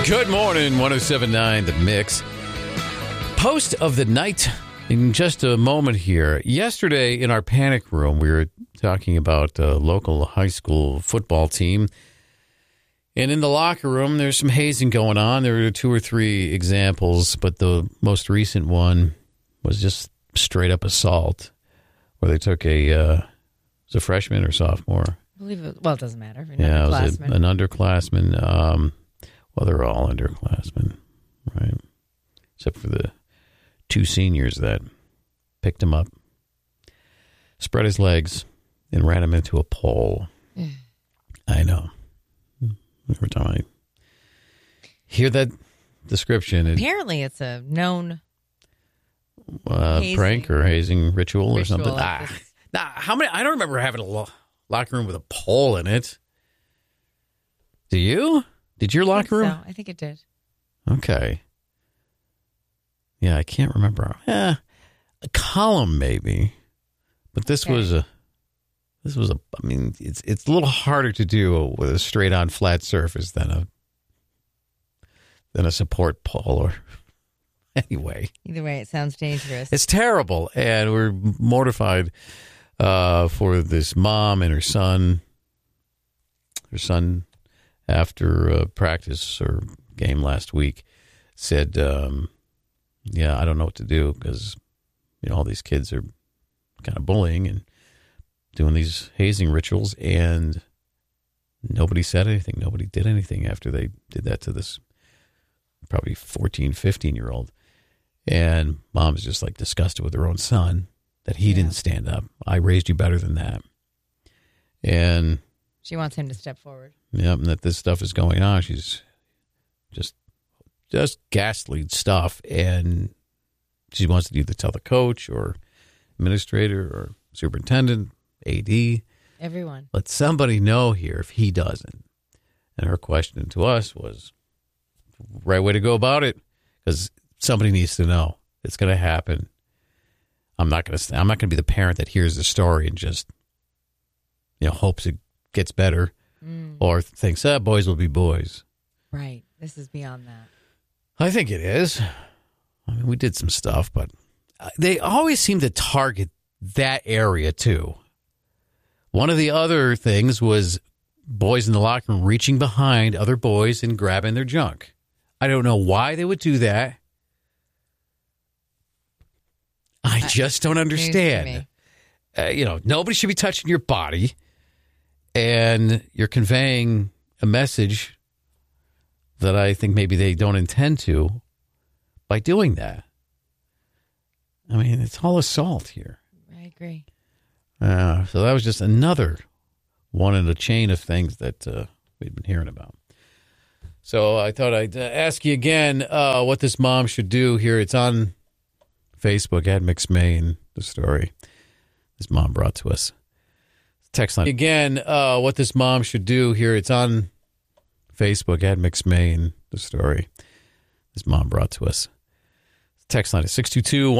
Good morning, 107.9 The Mix. Post of the night in just a moment here. Yesterday in our panic room, we were talking about a local high school football team. And in the locker room, there's some hazing going on. There were 2 or 3 examples, but the most recent one was just straight up assault, where they took was a freshman or sophomore? I believe it doesn't matter. Yeah, it was an underclassman. Well, they're all underclassmen, right? Except for the 2 seniors that picked him up, spread his legs, and ran him into a pole. I know. Every time I hear that description, apparently it's a known prank or hazing ritual or something. Like How many? I don't remember having a locker room with a pole in it. Do you? Did your locker room? I think it did. Okay. Yeah, I can't remember. A column maybe, but this was a. I mean, it's a little harder to do with a straight on flat surface than a support pole. Or anyway, either way, it sounds dangerous. It's terrible, and we're mortified for this mom and her son. Her son, after practice or game last week, said, "Yeah, I don't know what to do because all these kids are kind of bullying and doing these hazing rituals, and nobody said anything. Nobody did anything after they did that to this probably 14, 15-year-old. And mom's just like disgusted with her own son that he didn't stand up. I raised you better than that. And she wants him to step forward. Yeah, and that this stuff is going on. She's just ghastly stuff. And she wants to either tell the coach or administrator or superintendent, AD. Everyone. Let somebody know here if he doesn't. And her question to us was, right way to go about it, because somebody needs to know. It's going to happen. I'm not going to be the parent that hears the story and just hopes it gets better or thinks, boys will be boys. Right. This is beyond that. I think it is. I mean, we did some stuff, but they always seem to target that area too. One of the other things was boys in the locker room reaching behind other boys and grabbing their junk. I don't know why they would do that. I just don't understand. Nobody should be touching your body, and you're conveying a message that I think maybe they don't intend to by doing that. I mean, it's all assault here. I agree. So that was just another one in a chain of things that we've been hearing about. So I thought I'd ask you again what this mom should do here. It's on Facebook at MixMaine, the story this mom brought to us. Text line. Again, what this mom should do here. It's on Facebook at MixMaine, the story this mom brought to us. Text line is 622